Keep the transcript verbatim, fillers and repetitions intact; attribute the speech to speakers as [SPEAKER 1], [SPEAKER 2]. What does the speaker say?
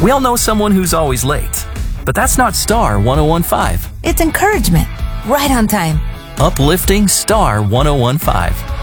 [SPEAKER 1] We all know someone who's always late, but that's not Star one oh one point five.
[SPEAKER 2] It's encouragement. Right on time.
[SPEAKER 1] Uplifting Star one oh one point five.